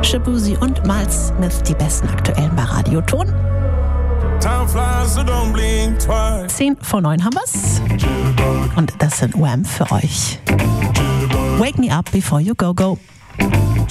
Shaboozey und Miles Smith, die besten aktuellen bei Radioton. 10 vor 9 haben wir's. Und das sind Wham für euch. Wake me up before you go.